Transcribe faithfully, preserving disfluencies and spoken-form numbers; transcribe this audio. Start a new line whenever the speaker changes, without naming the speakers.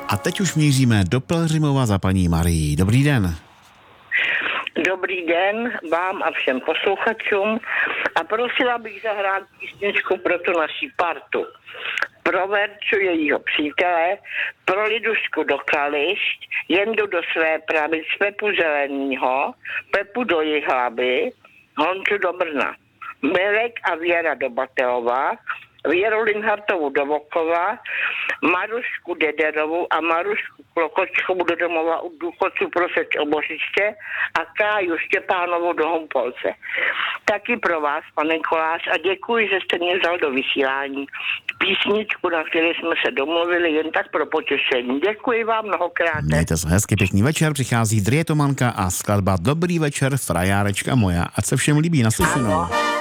A teď už míříme do Pelhřimova za paní Marií. Dobrý den.
Dobrý den vám a všem posluchačům a prosila bych zahrát písničku pro tu naší partu. Pro Verču jejího přítele, pro Lidušku do Kališť, Jendu do své pravic, Pepu Zelenýho, Pepu do Jihlavy, Honču do Brna, Mirek a Věra do Batelova, Věru Linhartovou do Vokova, Marušku Dederovou a Marušku Klokočkovou do domova u důchodců pro Seč Obořiště a Káju Štěpánovou do Humpolce. Taky pro vás, pane Kolář, a děkuji, že jste mě vzal do vysílání písničku, na které jsme se domluvili, jen tak pro potěšení. Děkuji vám mnohokrát.
Mějte se hezky, pěkný večer, přichází Drietomanka a skladba Dobrý večer, frajárečka moja. Ať se všem líbí, naslyšenou.